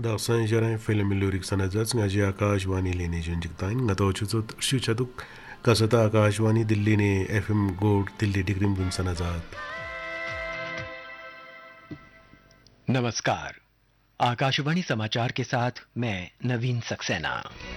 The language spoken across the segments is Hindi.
Daxan film lyric sanadzats ngaji Akashwani lene junjiktain ngatochut shuchatuk kasata Akashwani Delhi ने FM Gold दिल्ली डिग्री बुन सनाजात। नमस्कार, आकाशवाणी समाचार के साथ मैं नवीन सक्सेना।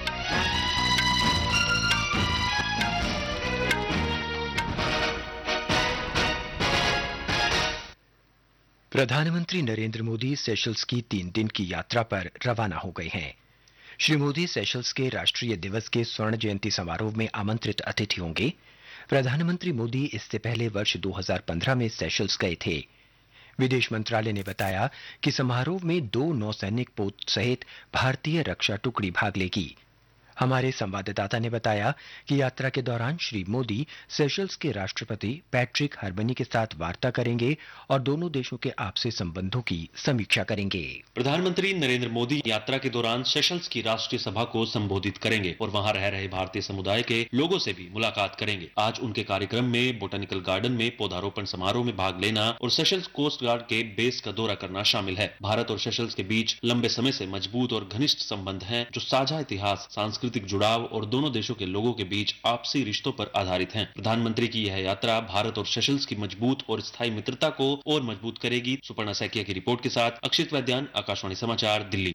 प्रधानमंत्री नरेंद्र मोदी सेशल्स की 3 दिन की यात्रा पर रवाना हो गए हैं। श्री मोदी सेशल्स के राष्ट्रीय दिवस के स्वर्ण जयंती समारोह में आमंत्रित अतिथि होंगे। प्रधानमंत्री मोदी इससे पहले वर्ष 2015 में सेशल्स गए थे। विदेश मंत्रालय ने बताया कि समारोह में 2 नौसैनिक पोत सहित भारतीय रक्षा टुकड़ी भाग लेगी। हमारे संवाददाता ने बताया कि यात्रा के दौरान श्री मोदी सेशल्स के राष्ट्रपति पैट्रिक हर्बनी के साथ वार्ता करेंगे और दोनों देशों के आपसी संबंधों की समीक्षा करेंगे। प्रधानमंत्री नरेंद्र मोदी यात्रा के दौरान सेशल्स की राष्ट्रीय सभा को संबोधित करेंगे और वहां रह रहे भारतीय समुदाय के लोगों से भी मुलाकात करेंगे। आज उनके कार्यक्रम में बोटेनिकल गार्डन में पौधारोपण समारोह में भाग लेना और सेशल्स कोस्ट गार्ड के बेस का दौरा करना शामिल है। भारत और सेशल्स के बीच लंबे समय से मजबूत और घनिष्ठ संबंध हैं, जो साझा इतिहास, सांस्कृतिक जुड़ाव और दोनों देशों के लोगों के बीच आपसी रिश्तों पर आधारित है। प्रधानमंत्री की यह यात्रा भारत और सेशल्स की मजबूत और स्थायी मित्रता को और मजबूत करेगी। सुपर्णा सैकिया की रिपोर्ट के साथ अक्षित वैद्यान, आकाशवाणी समाचार, दिल्ली।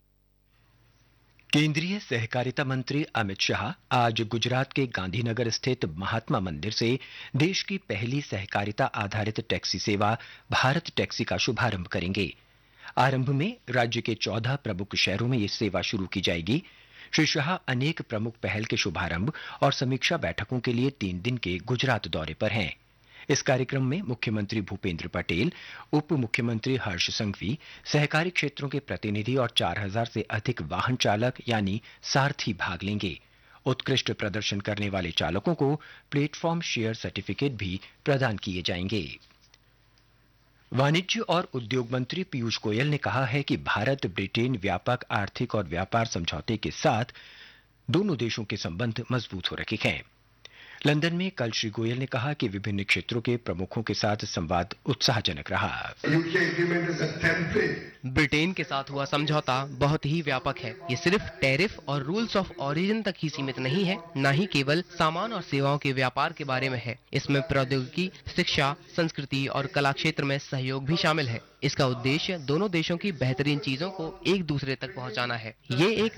केंद्रीय सहकारिता मंत्री अमित शाह आज गुजरात के गांधीनगर स्थित महात्मा मंदिर से देश की पहली सहकारिता आधारित टैक्सी सेवा भारत टैक्सी का शुभारंभ करेंगे। आरंभ में राज्य के 14 प्रमुख शहरों में यह सेवा शुरू की जाएगी। श्री शाह अनेक प्रमुख पहल के शुभारंभ और समीक्षा बैठकों के लिए 3 दिन के गुजरात दौरे पर हैं। इस कार्यक्रम में मुख्यमंत्री भूपेंद्र पटेल, उप मुख्यमंत्री हर्ष संघवी, सहकारी क्षेत्रों के प्रतिनिधि और 4000 से अधिक वाहन चालक यानी सारथी भाग लेंगे। उत्कृष्ट प्रदर्शन करने वाले चालकों को प्लेटफॉर्म शेयर सर्टिफिकेट भी प्रदान किए जाएंगे। वाणिज्य और उद्योग मंत्री पीयूष गोयल ने कहा है कि भारत ब्रिटेन व्यापक आर्थिक और व्यापार समझौते के साथ दोनों देशों के संबंध मजबूत हो रखे हैं। लंदन में कल श्री गोयल ने कहा कि विभिन्न क्षेत्रों के प्रमुखों के साथ संवाद उत्साहजनक रहा। ब्रिटेन के साथ हुआ समझौता बहुत ही व्यापक है। ये सिर्फ टैरिफ और रूल्स ऑफ ओरिजिन तक ही सीमित नहीं है, न ही केवल सामान और सेवाओं के व्यापार के बारे में है। इसमें प्रौद्योगिकी, शिक्षा, संस्कृति और कला क्षेत्र में सहयोग भी शामिल है। इसका उद्देश्य दोनों देशों की बेहतरीन चीजों को एक दूसरे तक पहुंचाना है। ये एक